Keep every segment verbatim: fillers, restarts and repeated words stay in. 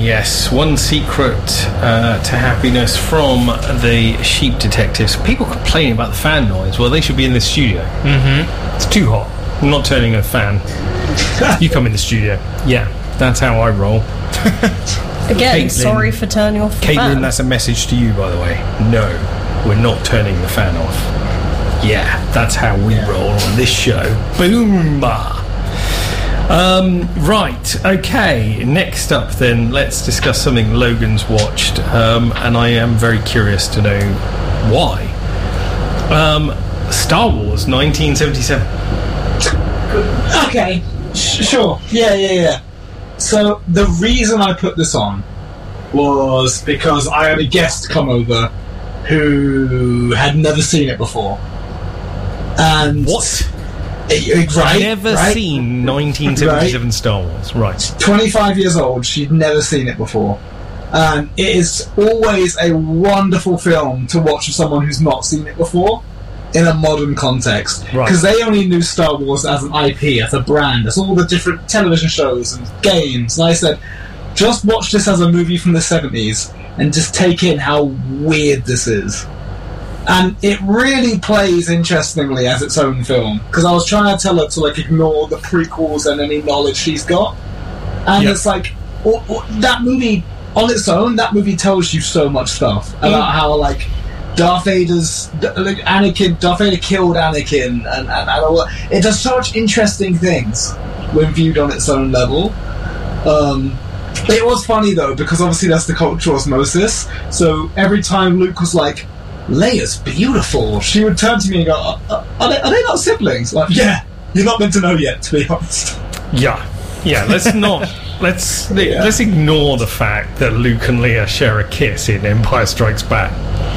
yes. One secret uh, to happiness from the Sheep Detectives. People complaining about the fan noise. Well, they should be in the studio. Mm-hmm. It's too hot. I'm not turning a fan. You come in the studio. Yeah, that's how I roll. Again, Caitlin, sorry for turning off the Caitlin, fan. that's a message to you, by the way. No, we're not turning the fan off. Yeah, that's how we yeah. roll on this show. Boom! Um, right, okay. Next up, then, let's discuss something Logan's watched, um, and I am very curious to know why. Um, Star Wars nineteen seventy-seven. Okay, Sh- sure. Yeah, yeah, yeah. So the reason I put this on was because I had a guest come over who had never seen it before. And what? It, right, never right? seen nineteen seventy-seven right. Star Wars. Right. twenty-five years old. She'd never seen it before. And it is always a wonderful film to watch with someone who's not seen it before in a modern context. Because right. they only knew Star Wars as an I P, as a brand, as all the different television shows and games. And I said, just watch this as a movie from the seventies and just take in how weird this is. And it really plays interestingly as its own film. Because I was trying to tell her to like ignore the prequels and any knowledge she's got. And yep. it's like, or, or, that movie, on its own, that movie tells you so much stuff about mm. how, like, Darth Vader's, like, Anakin, Darth Vader killed Anakin, and, and, and all, it does such interesting things when viewed on its own level. Um, it was funny, though, because obviously that's the cultural osmosis. So every time Luke was like, Leia's beautiful, she would turn to me and go, are, are, they, are they not siblings? Like, yeah, you're not meant to know yet, to be honest. Yeah, yeah, let's not, let's, yeah. let's ignore the fact that Luke and Leia share a kiss in Empire Strikes Back.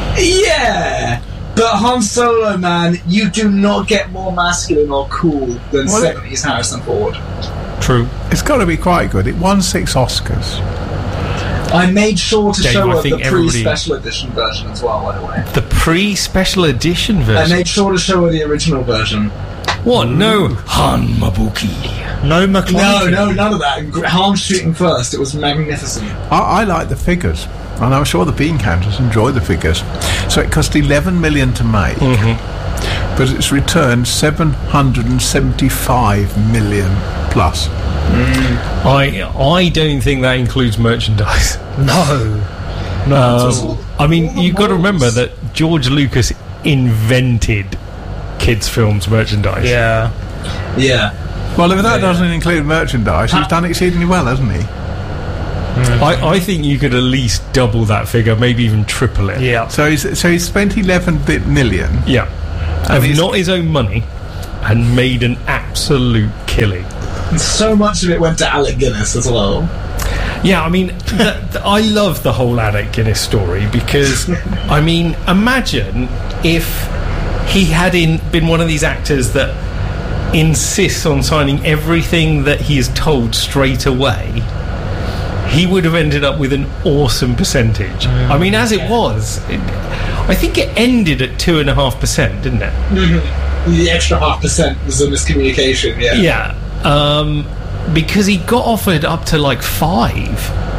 Yeah, but Han Solo, man, you do not get more masculine or cool than well, seventies Harrison Ford. True. It's got to be quite good. It won six Oscars. I made sure to Dave, show I her think the everybody... pre-special edition version as well, by the way. The pre-special edition version? I made sure to show her the original version. What? No Han Mabuki. No McClunky. No, no, none of that. Han shooting first. It was magnificent. I, I like the figures. And I'm sure the bean counters enjoy the figures. So it cost eleven million dollars to make, mm-hmm. but it's returned seven hundred seventy-five million dollars plus. Mm. I I don't think that includes merchandise. No. No. Um, I mean, you've got to remember that George Lucas invented kids' films merchandise. Yeah. Yeah. Well, if that yeah, doesn't yeah. include merchandise, he's done exceedingly well, hasn't he? Mm. I, I think you could at least double that figure, maybe even triple it. Yeah. So he's so he's spent eleven million. Yeah. Of not his own money, and made an absolute killing. And so much of it went to Alec Guinness as well. Yeah, I mean, the, the, I love the whole Alec Guinness story because, I mean, imagine if he had in, been one of these actors that insists on signing everything that he is told straight away. He would have ended up with an awesome percentage. Mm, I mean, as it was, it, I think it ended at two and a half percent, didn't it? Mm-hmm. The extra half percent was a miscommunication. Yeah. Yeah, um, because he got offered up to like five.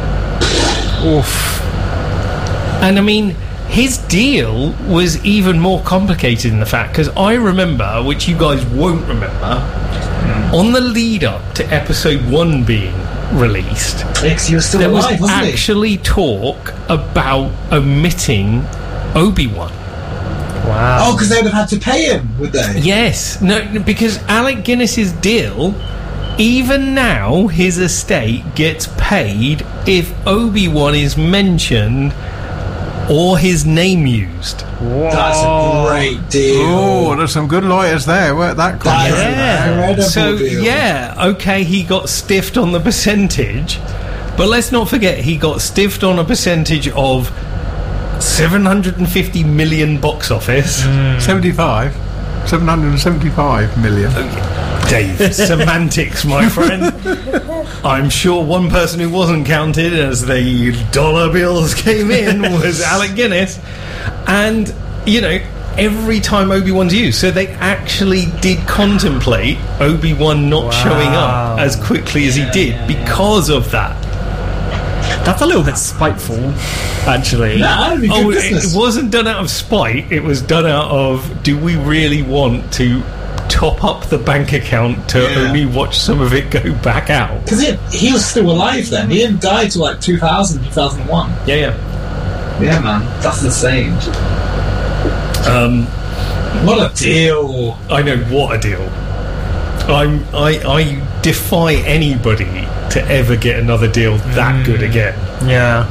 Oof. And I mean, his deal was even more complicated in the fact because I remember, which you guys won't remember, mm. on the lead up to episode one being released, he was still there alive, was wasn't actually he? talk about omitting Obi-Wan. Wow. Oh, because they would have had to pay him, would they? Yes. No, because Alec Guinness's deal, even now, his estate gets paid if Obi-Wan is mentioned or his name used. Whoa. That's a great deal. Oh, there's some good lawyers there, weren't that? That is Yeah. an incredible So, deal. yeah, okay, he got stiffed on the percentage, but let's not forget he got stiffed on a percentage of seven hundred fifty million box office. Mm. seventy-five. seven hundred seventy-five million. Dave, semantics, my friend. I'm sure one person who wasn't counted as the dollar bills came in was Alec Guinness. And, you know, every time Obi-Wan's used. So they actually did contemplate Obi-Wan not wow. showing up as quickly as he did because of that. That's a little bit spiteful, actually. Nah, it'd be good Oh, it, business. it wasn't done out of spite. It was done out of, do we really want to top up the bank account to Yeah. only watch some of it go back out? Because he, he was still alive then. He didn't die till like two thousand, two thousand one. Yeah, yeah. Yeah, man. That's insane. Um, What a deal. I know, what a deal. I'm, I, I defy anybody to ever get another deal that good again. Yeah.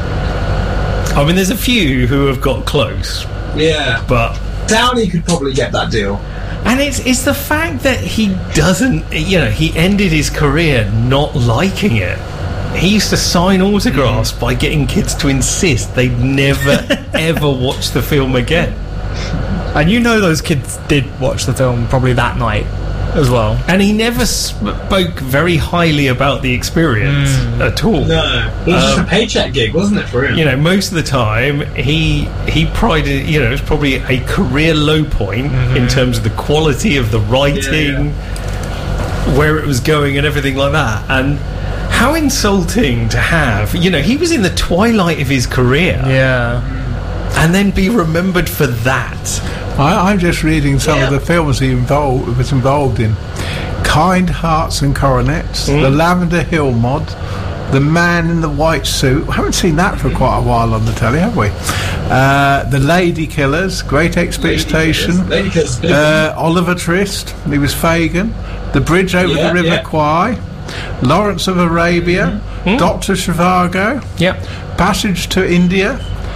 I mean, there's a few who have got close, Yeah. but Downey could probably get that deal. and it's it's the fact that he doesn't, you know, he ended his career not liking it. He used to sign autographs by getting kids to insist they'd never ever watch the film again. And you know those kids did watch the film probably that night as well. And he never spoke very highly about the experience at all. No. It was just Um, a paycheck gig, wasn't it, for him? You know, most of the time he he prided, you know, it was probably a career low point in terms of the quality of the writing, where it was going and everything like that. And how insulting to have, you know, he was in the twilight of his career Yeah. and then be remembered for that. I, I'm just reading some Yeah. of the films he involved, was involved in. Kind Hearts and Coronets, The Lavender Hill Mod, The Man in the White Suit. We haven't seen that for quite a while on the telly, have we? Uh, the Lady Killers, Great Expectation, Lady Killers. Lady Killers. uh, Oliver Twist, he was Fagin, The Bridge Over Yeah, the River yeah. Kwai, Lawrence of Arabia, Doctor Zhivago, Yep. Passage to India,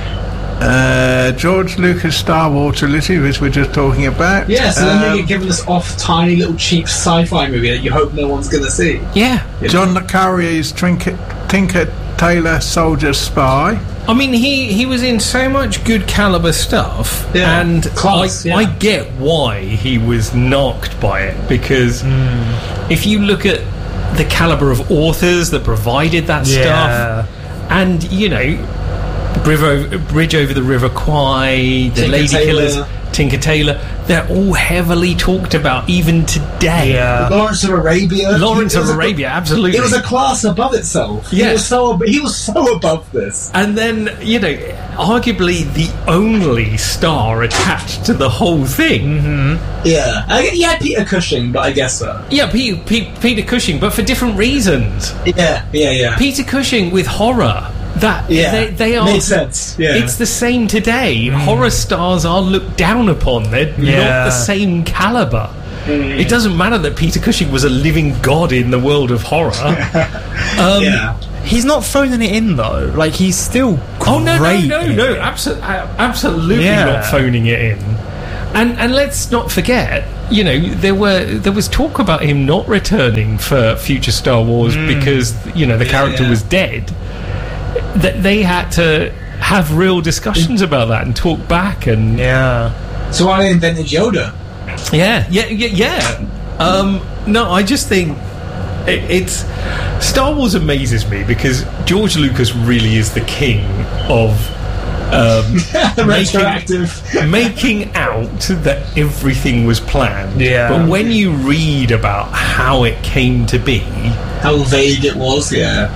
uh, George Lucas Star Wars trilogy, which we're just talking about. Yeah, so then Um, they get given this off tiny little cheap sci-fi movie that you hope no one's going to see. Yeah. John le Carre's Trinket, Tinker Tailor Soldier Spy. I mean, he, he was in so much good caliber stuff, Yeah. and Class, I, yeah. I get why he was knocked by it, because if you look at the caliber of authors that provided that Yeah. stuff, and, you know, River, Bridge Over the River Kwai, The Tinker Lady Tailor. Killers, Tinker Tailor, they're all heavily talked about even today. Yeah. Lawrence of Arabia. Lawrence It of was a- Arabia, absolutely. It was a class above itself. Yeah. He was so he was so above this. And then, you know, arguably the only star attached to the whole thing. Yeah. I, yeah, Peter Cushing, but I guess so. Yeah, Peter, Peter Cushing, but for different reasons. Yeah, yeah, yeah. Peter Cushing with horror. That Yeah. they, they are. Made sense. Yeah. It's the same today. Horror stars are looked down upon. They're Yeah. not the same caliber. It doesn't matter that Peter Cushing was a living god in the world of horror. um, yeah. He's not phoning it in though. Like he's still great. Oh no, no, no, in no! it. Abso- uh, absolutely Yeah. not phoning it in. And and let's not forget, you know, there were there was talk about him not returning for future Star Wars because you know the character yeah. was dead. That they had to have real discussions about that and talk back and Yeah. So I invented Yoda. yeah, yeah, yeah, yeah. Um, no, I just think it, it's Star Wars amazes me because George Lucas really is the king of um, Retroactive. making, making out that everything was planned. Yeah. But when you read about how it came to be, How vague it was, yeah.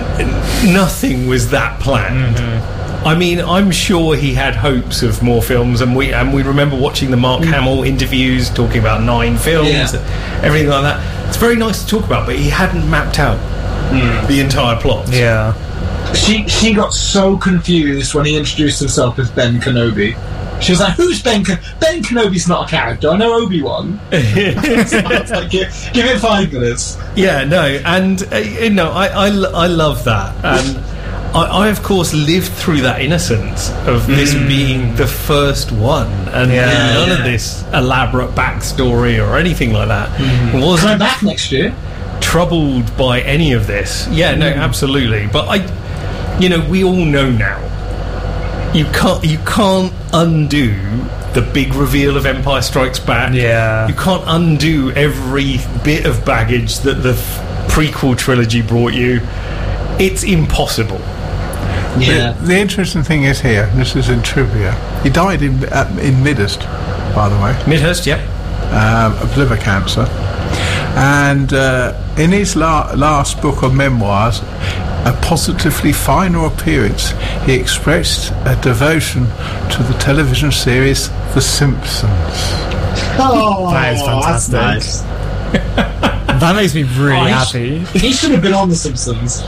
nothing was that planned. I mean, I'm sure he had hopes of more films, and we and we remember watching the Mark Hamill interviews talking about nine films, Yeah. and everything like that. It's very nice to talk about, but he hadn't mapped out the entire plot. Yeah. She she got so confused when he introduced himself as Ben Kenobi. She was like, "Who's Ben? Ken- Ben Kenobi's not a character. I know Obi-Wan." So I was like, give, give it five minutes. Yeah, no, and uh, you know, I, I, I love that, and I, I of course lived through that innocence of this being the first one, and Yeah. none of Yeah. this elaborate backstory or anything like that. Coming Wasn't back next year. troubled by any of this. Yeah, no, absolutely. But I, you know, we all know now. You can't, you can't undo the big reveal of Empire Strikes Back. Yeah. You can't undo every bit of baggage that the f- prequel trilogy brought you. It's impossible. Yeah. The, the interesting thing is here, this is in trivia, he died in, uh, in Midhurst, by the way, Midhurst, yep. um, of liver cancer. And uh, in his la- last book of memoirs, a positively final appearance, he expressed a devotion to the television series The Simpsons. Oh, That is fantastic. That's nice. That makes me really Oh, he happy. sh- He should have been on The Simpsons.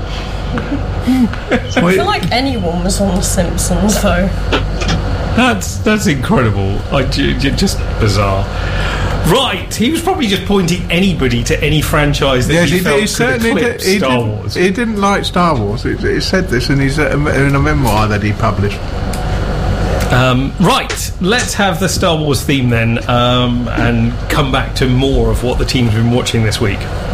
I feel like anyone was on The Simpsons, though. That's that's incredible. I, ju- ju- just bizarre. Right, he was probably just pointing anybody to any franchise that Yes, he, he, felt he could certainly eclipse did, he, Star didn't, Wars. he didn't like Star Wars. He, he said this in his uh, in a memoir that he published. Um, right, let's have the Star Wars theme then, um, and come back to more of what the team's been watching this week.